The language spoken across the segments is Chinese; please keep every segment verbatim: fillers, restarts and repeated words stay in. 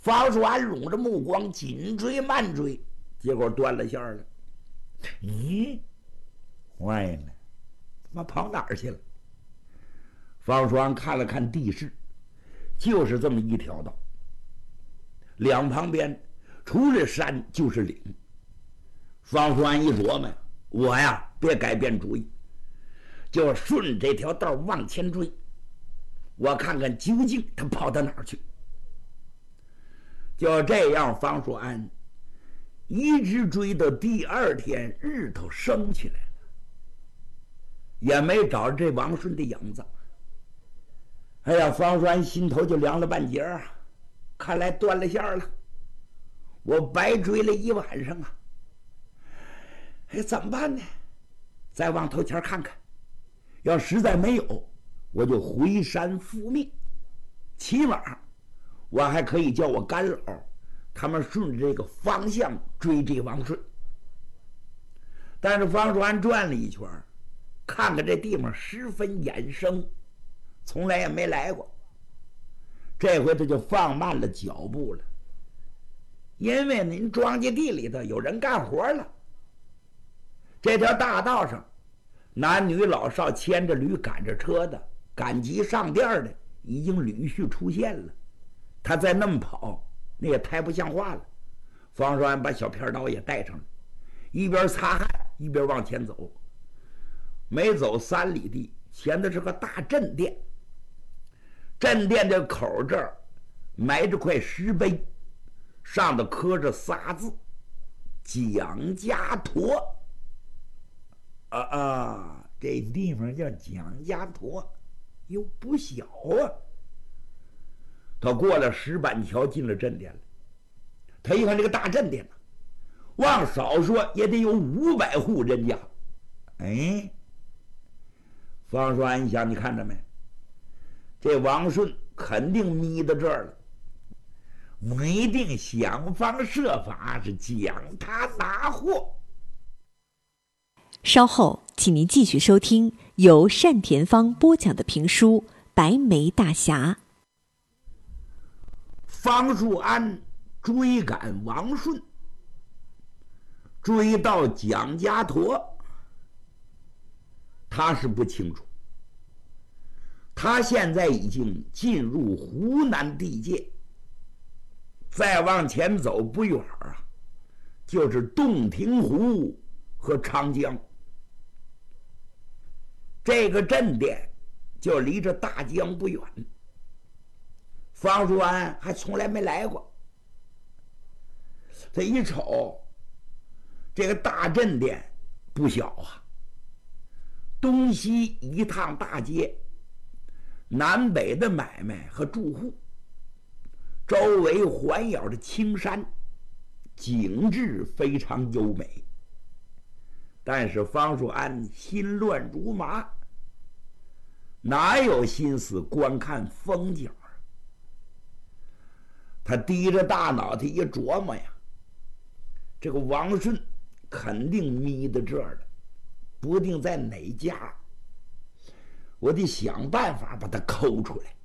方叔安拢着目光，紧追慢追，结果断了线了。咦，坏了，他妈跑哪儿去了？方叔安看了看地势，就是这么一条道，两旁边除了山就是岭。方叔安一琢磨，我呀别改变主意，就顺这条道往前追，我看看究竟他跑到哪儿去。就这样，方叔安一直追到第二天日头升起来了，也没找着这王顺的影子。哎呀，方叔安心头就凉了半截啊！看来断了线了，我白追了一晚上啊！哎，怎么办呢？再往头前看看，要实在没有，我就回山复命，起码我还可以叫我干老他们顺着这个方向追这王顺。但是方叔安转了一圈，看看这地方十分眼生，从来也没来过。这回他就放慢了脚步了，因为您庄稼地里头有人干活了。这条大道上，男女老少牵着驴赶着车的，赶集上店的已经屡续出现了。他再那么跑，那也太不像话了。方叔安把小片刀也带上了，一边擦汗一边往前走。没走三里地，前的是个大镇店。镇店的口这儿埋着块石碑，上头刻着仨字：蒋家坨。啊啊，这地方叫蒋家坨，又不小啊。他过了石板桥，进了镇店了。他一看这个大镇店呢，往少说也得有五百户人家。哎，方叔安一想，你看着没？这王顺肯定迷到这儿了，我一定想方设法是将他拿获。 稍后，请您继续收听由单田芳播讲的评书《白眉大侠》。 方叔安追赶王顺，追到蒋家坨，他是不清楚。他现在已经进入湖南地界，再往前走不远啊，就是洞庭湖和长江。这个镇店就离着大江不远，方叔安还从来没来过。他一瞅，这个大镇店不小啊，东西一趟大街，南北的买卖和住户，周围环绕着青山，景致非常优美。但是方叔安心乱如麻，哪有心思观看风景啊？他低着大脑袋一琢磨呀，这个王顺肯定迷到这儿了，不定在哪家，我得想办法把他抠出来，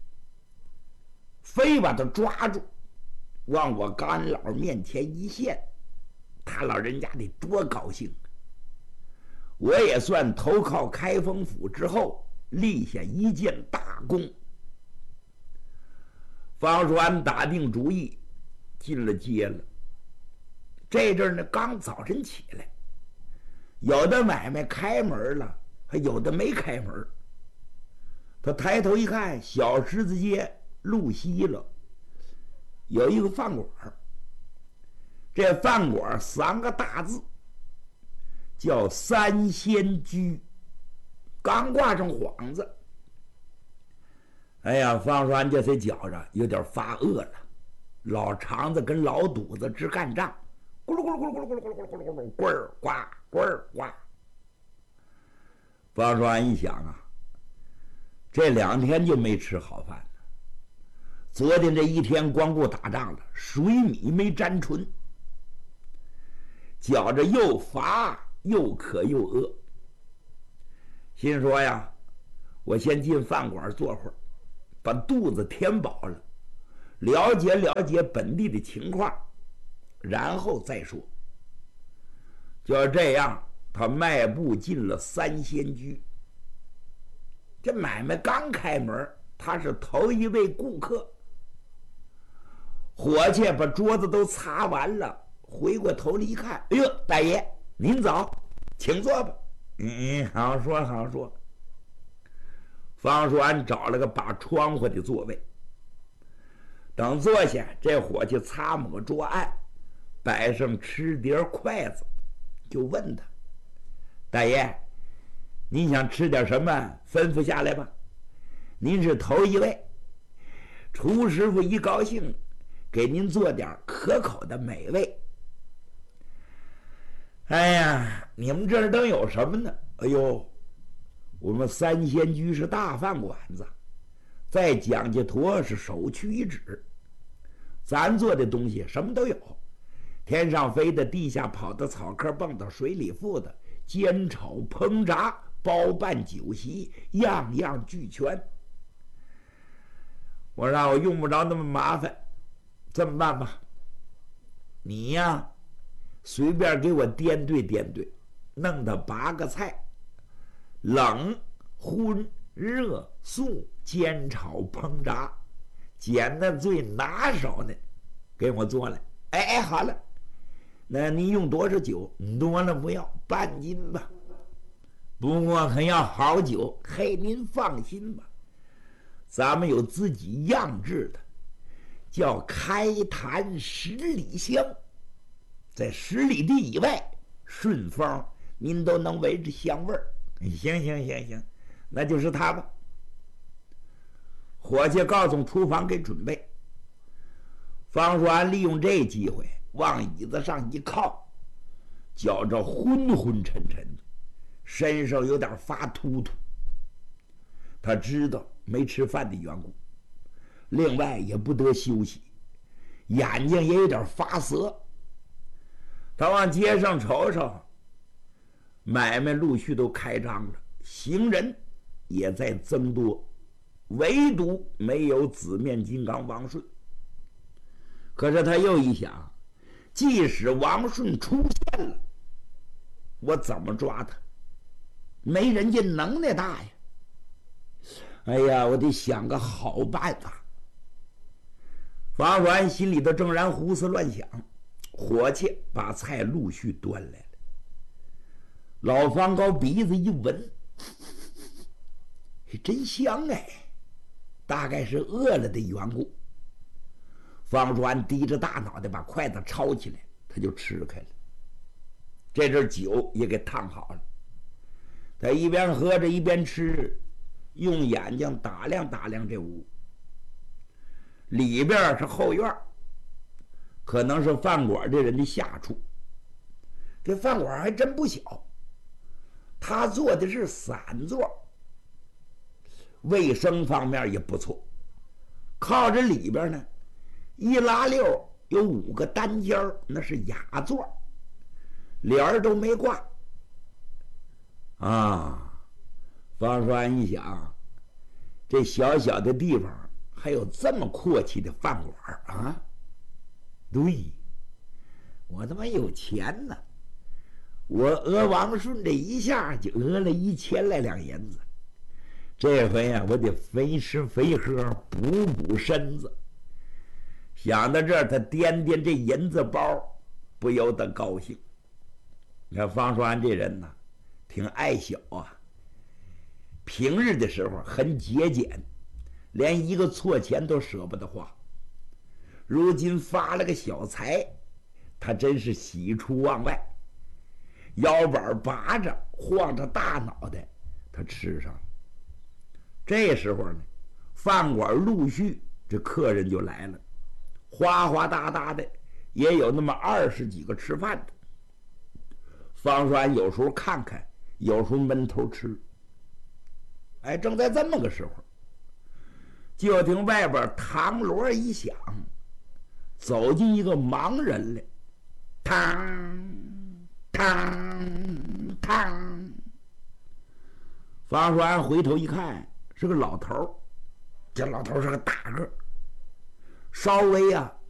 非把他抓住，往我干老面前一献，他老人家得多高兴！我也算投靠开封府之后立下一件大功。方叔安打定主意，进了街了。这阵呢，刚早晨起来，有的买卖开门了，还有的没开门。他抬头一看，小十字街路西了，有一个饭馆，这饭馆三个大字叫三仙居，刚挂上幌子。哎呀，方叔安这才觉着有点发饿了，老肠子跟老肚子直干仗，咕噜咕噜咕噜咕噜咕噜咕噜咕噜咕噜咕噜，滚儿呱滚儿呱。方叔安一想啊，这两天就没吃好饭了，昨天这一天光顾打仗了，水米没沾唇，觉着又乏又渴又饿，心说呀，我先进饭馆坐会儿，把肚子填饱了， 了解了解本地的情况，然后再说。就这样，他迈步进了三仙居。这买卖刚开门，他是头一位顾客。伙计把桌子都擦完了，回过头来一看，哎呦，大爷您早，请坐吧。嗯，好说好说。方叔安找了个把窗户的座位，等坐下，这伙计擦抹桌案，摆上吃碟筷子，就问他：大爷，您想吃点什么？吩咐下来吧。您是头一位，厨师傅一高兴，给您做点可口的美味。哎呀，你们这儿都有什么呢？哎呦，我们三仙居是大饭馆子，在蒋家坨是首屈一指。咱做的东西什么都有，天上飞的，地下跑的，草壳蹦的，水里浮的，煎炒烹炸包办酒席，样样俱全。我让我用不着那么麻烦，这么办吧，你呀随便给我颠对颠对，弄他八个菜，冷荤热素煎炒烹炸，捡的最拿手的给我做来。哎哎，好了，那你用多少酒？多了不要，半斤吧。不过可要好酒。嘿，您放心吧，咱们有自己酿制的，叫开坛十里香，在十里地以外顺风您都能闻着香味儿。行行行行，那就是它吧。伙计告诉厨房给准备。方叔安利用这机会往椅子上一靠，觉着昏昏沉沉的，身上有点发突突。他知道没吃饭的缘故，另外也不得休息，眼睛也有点发涩。他往街上瞅瞅，买卖陆续都开张了，行人也在增多，唯独没有紫面金刚王顺。可是他又一想，即使王顺出现了，我怎么抓他？没人家能耐大呀！哎呀，我得想个好办法。方叔安心里头正然胡思乱想，伙计把菜陆续端来了。老方高鼻子一闻，真香哎，大概是饿了的缘故。方叔安低着大脑袋把筷子抄起来，他就吃开了。这阵酒也给烫好了，他一边喝着一边吃，用眼睛打量打量这屋。里边是后院，可能是饭馆这人的下处。这饭馆还真不小，他做的是散座，卫生方面也不错。靠着里边呢，一拉溜有五个单间，那是雅座，帘儿都没挂。啊，方叔安一想，这小小的地方还有这么阔气的饭馆啊！对，我他妈有钱呢！我讹王顺这一下就讹了一千来两银子，这回呀、啊，我得肥吃肥喝，补补身子。想到这儿，他掂掂这银子包，不由得高兴。你看方叔安这人呢，挺爱小啊，平日的时候很节俭，连一个错钱都舍不得花。如今发了个小财，他真是喜出望外，腰板拔着，晃着大脑袋，他吃上了。这时候呢，饭馆陆续这客人就来了，哗哗哒哒的，也有那么二十几个吃饭的。方叔安有时候看看，有时候闷头吃。哎，正在这么个时候，就听外边堂锣一响，走进一个盲人来，嘡嘡嘡。方叔安回头一看，是个老头。这老头是个大个， 稍微啊